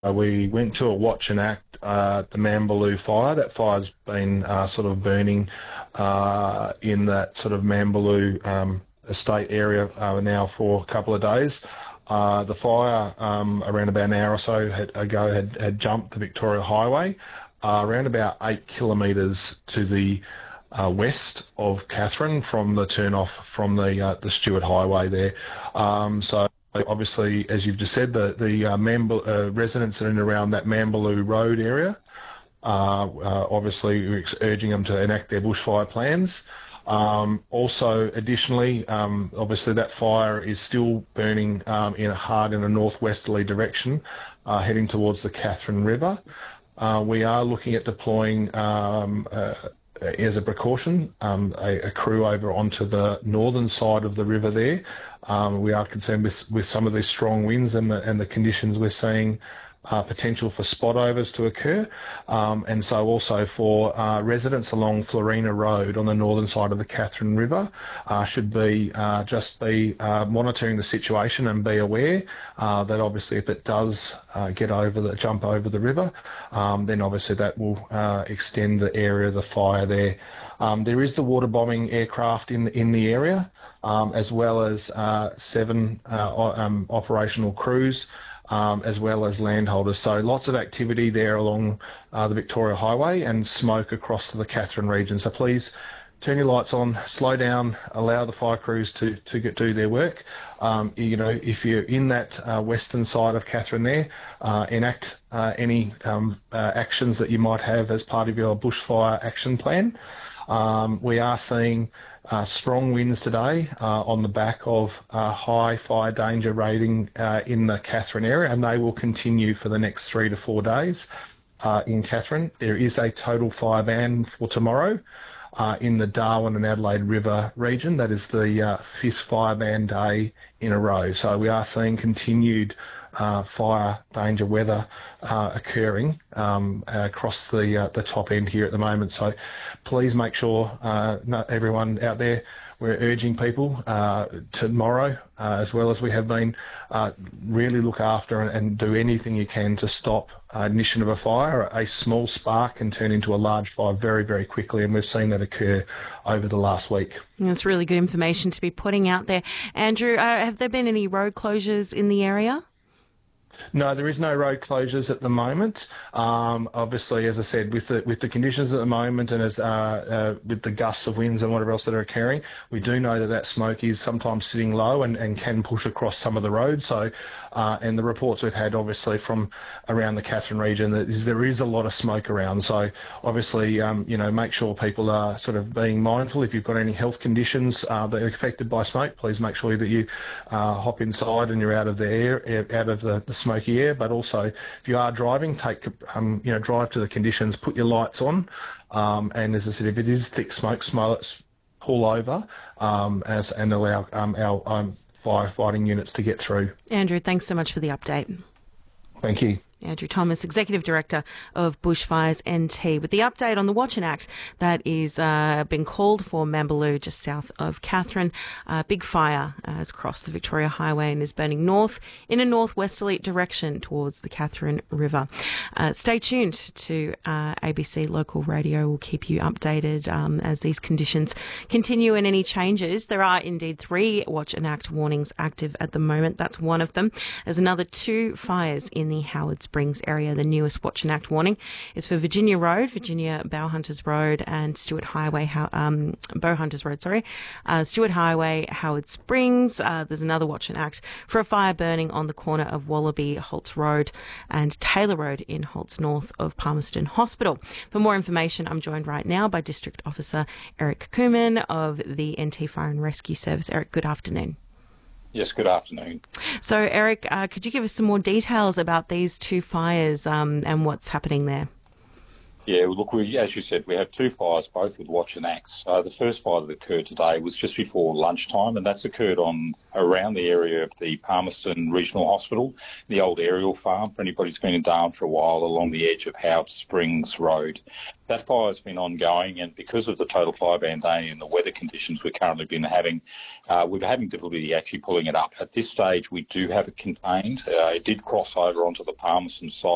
we went to a watch and act the Mambaloo fire. That fire's been sort of burning in that sort of Mambaloo estate area now for a couple of days. The fire around about an hour or so ago had jumped the Victoria Highway around about 8 kilometres to the west of Katherine from the turn-off from the Stewart Highway there. So obviously, as you've just said, the residents in and around that Mambaloo Road area, obviously we're urging them to enact their bushfire plans. Also, additionally, obviously that fire is still burning in a northwesterly direction, heading towards the Katherine River. We are looking at deploying as a precaution, a crew over onto the northern side of the river there. We are concerned with some of these strong winds and the conditions we're seeing, potential for spot overs to occur, and so also for residents along Florina Road on the northern side of the Katherine River should be monitoring the situation and be aware that obviously if it does jump over the river, then obviously that will extend the area of the fire there. There is the water bombing aircraft in the area, as well as 7 operational crews, as well as landholders. So lots of activity there along the Victoria Highway and smoke across the Katherine region. So please turn your lights on, slow down, allow the fire crews to do their work. If you're in that western side of Katherine there, enact any actions that you might have as part of your bushfire action plan. We are seeing strong winds today on the back of high fire danger rating in the Katherine area, and they will continue for the next 3 to 4 days in Katherine. There is a total fire ban for tomorrow in the Darwin and Adelaide River region. That is the 5th fire ban day in a row. So we are seeing continued fire danger weather occurring across the top end here at the moment. So please make sure, everyone out there, we're urging people tomorrow, as well as we have been, really look after and do anything you can to stop ignition of a fire. A small spark can turn into a large fire very, very quickly, and we've seen that occur over the last week. That's really good information to be putting out there. Andrew, have there been any road closures in the area? No, there is no road closures at the moment. Obviously, as I said, with the conditions at the moment, and as with the gusts of winds and whatever else that are occurring, we do know that smoke is sometimes sitting low and can push across some of the roads. So, and the reports we've had, obviously, from around the Katherine region, there is a lot of smoke around. So, obviously, make sure people are sort of being mindful. If you've got any health conditions that are affected by smoke, please make sure that you hop inside and you're out of the air, out of the smoky air. But also, if you are driving, drive to the conditions, put your lights on, and as I said, if it is thick smoke, pull over and allow our firefighting units to get through. Andrew, thanks so much for the update. Thank you. Andrew Thomas, Executive Director of Bushfires NT, with the update on the Watch and Act that is been called for Mambaloo, just south of Katherine. Big fire has crossed the Victoria Highway and is burning north in a northwesterly direction towards the Katherine River. Stay tuned to ABC Local Radio. We'll keep you updated as these conditions continue and any changes. There are indeed 3 Watch and Act warnings active at the moment. That's one of them. There's another 2 fires in the Howard Springs area. The newest Watch and Act warning is for Virginia Road, Virginia Bowhunters Road, and Stewart Highway, Bowhunters Road, Stewart Highway, Howard Springs. There's another Watch and Act for a fire burning on the corner of Wallaby, Holtz Road, and Taylor Road in Holtz, north of Palmerston Hospital. For more information, I'm joined right now by District Officer Eric Kuman of the NT Fire and Rescue Service. Eric, good afternoon. Yes, good afternoon. So, Eric, could you give us some more details about these 2 fires and what's happening there? Yeah, well, look, as you said, we have 2 fires, both with Watch and Acts. The first fire that occurred today was just before lunchtime, and that's occurred around the area of the Palmerston Regional Hospital, the old aerial farm, for anybody who's been in Darwin for a while, along the edge of Howard Springs Road. That fire has been ongoing, and because of the total fire ban day and the weather conditions we've currently been having, we're having difficulty actually pulling it up. At this stage, we do have it contained. It did cross over onto the Palmerston side